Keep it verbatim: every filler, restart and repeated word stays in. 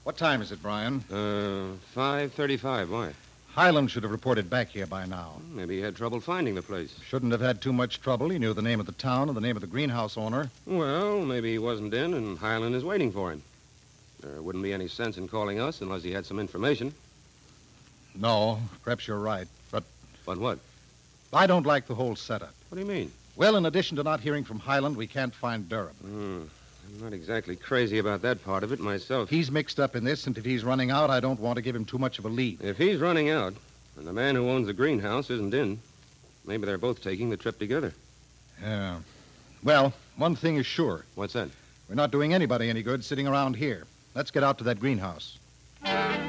What time is it, Brian? Uh, five thirty-five. Why? Highland should have reported back here by now. Maybe he had trouble finding the place. Shouldn't have had too much trouble. He knew the name of the town and the name of the greenhouse owner. Well, maybe he wasn't in, and Highland is waiting for him. There wouldn't be any sense in calling us unless he had some information. No, perhaps you're right. But But what? I don't like the whole setup. What do you mean? Well, in addition to not hearing from Highland, we can't find Durham. Hmm. I'm not exactly crazy about that part of it myself. He's mixed up in this, and if he's running out, I don't want to give him too much of a lead. If he's running out, and the man who owns the greenhouse isn't in, maybe they're both taking the trip together. Yeah. Well, one thing is sure. What's that? We're not doing anybody any good sitting around here. Let's get out to that greenhouse.